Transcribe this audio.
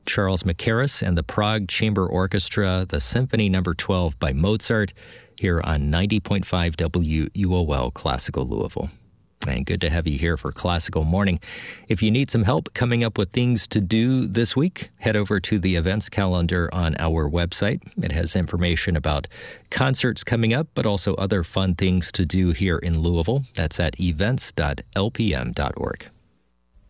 Charles Mackerras and the Prague Chamber Orchestra, the Symphony No. 12 by Mozart, here on 90.5 WUOL Classical Louisville. And good to have you here for Classical Morning. If you need some help coming up with things to do this week, head over to the events calendar on our website. It has information about concerts coming up, but also other fun things to do here in Louisville. That's at events.lpm.org.